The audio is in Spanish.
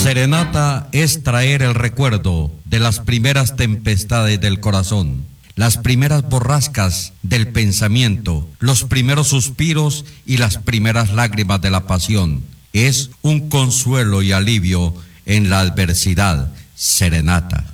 Serenata es traer el recuerdo de las primeras tempestades del corazón, las primeras borrascas del pensamiento, los primeros suspiros y las primeras lágrimas de la pasión. Es un consuelo y alivio en la adversidad. Serenata.